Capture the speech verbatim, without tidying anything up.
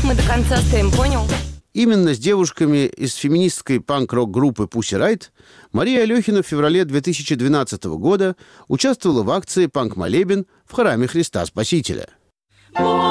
мы до конца стоим, понял? Именно с девушками из феминистской панк-рок-группы Pussy Riot Мария Алехина в феврале две тысячи двенадцатого года участвовала в акции «Панк-молебен» в храме Христа Спасителя.